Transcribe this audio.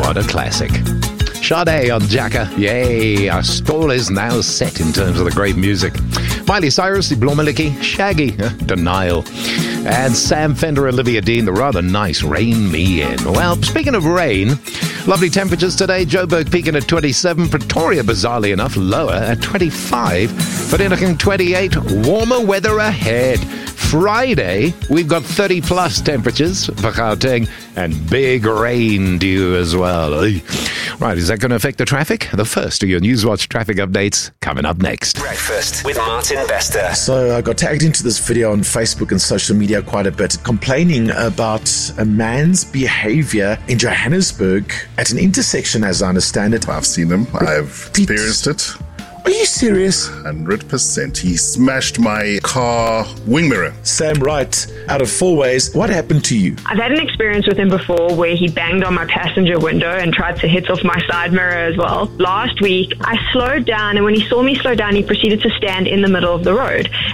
What a classic. Sade on Jacka. Yay, our stall is now set in terms of the great music. Miley Cyrus, Die Blommeliki, Shaggy, Denial, and Sam Fender, Olivia Dean, the rather nice Rain Me In. Well, speaking of rain, lovely temperatures today. Joburg peaking at 27, Pretoria, bizarrely enough, lower at 25, Vereeniging 28, warmer weather ahead. Friday, we've got 30-plus temperatures for Gauteng and big rain due as well. Right, is that going to affect the traffic? The first of your Newswatch traffic updates coming up next. Breakfast with Martin Bester. So I got tagged into this video on Facebook and social media quite a bit, complaining about a man's behavior in Johannesburg at an intersection, as I understand it. I've seen him. I've experienced it. Are you serious? 100%. He smashed my car wing mirror. Sam Wright, out of 4 ways, what happened to you? I've had an experience with him before where he banged on my passenger window and tried to hit off my side mirror as well. Last week, I slowed down, and when he saw me slow down, he proceeded to stand in the middle of the road.